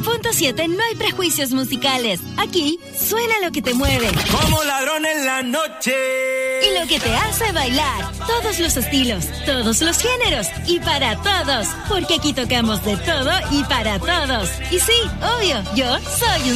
100.7 no hay prejuicios musicales. Aquí suena lo que te mueve. Como ladrón en la noche. Y lo que te hace bailar. Todos los estilos, todos los géneros y para todos. Porque aquí tocamos de todo y para todos. Y sí, obvio, yo soy un